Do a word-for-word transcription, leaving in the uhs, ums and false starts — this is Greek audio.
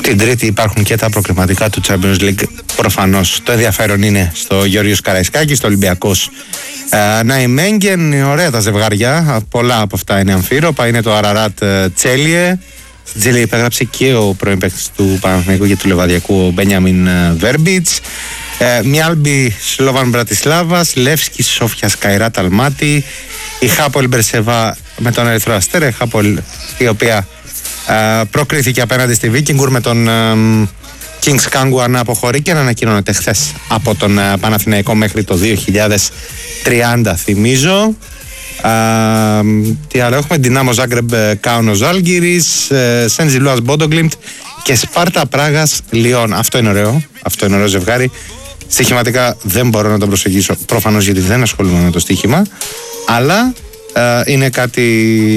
Την Τρίτη υπάρχουν και τα προκριματικά του Champions League. Προφανώς το ενδιαφέρον είναι στο Γεωργίος Καραϊσκάκης, στο Ολυμπιακός ε, Ναϊμέγγεν. Ωραία τα ζευγάρια, πολλά από αυτά είναι αμφίροπα. Είναι το Αραράτ Τσέλιε. Στην Τσέλιε υπέγραψε και ο πρώην παίκτης του Παναθηναϊκού και του Λεβαδιακού, ο Μπένιαμιν Βέρμπιτς. Ε, Μιάλμπι Σλόβαν Μπρατισλάβας, Λεύσκι Σόφια Καϊράτ Αλμάτι, η Χάπολ Μπερσεβά με τον Ερυθρό Αστέρα, η Χάπολ η οποία ε, προκρίθηκε απέναντι στη Βίκινγκουρ με τον ε, Kings Kangwa να αποχωρεί και να ανακοινώνεται χθες από τον ε, Παναθηναϊκό μέχρι το δύο χιλιάδες τριάντα, θυμίζω. Uh, τι άλλο έχουμε, Δυνάμο Ζάγκρεμπ Κάουνο Ζάλγκιρις, Σέντζι Λούας Μπόντογκλιμπτ και Σπάρτα Πράγας Λιόν. Αυτό είναι ωραίο, αυτό είναι ωραίο ζευγάρι. Στοιχηματικά δεν μπορώ να το προσεγγίσω προφανώς γιατί δεν ασχολούμαι με το στοίχημα, αλλά uh, είναι κάτι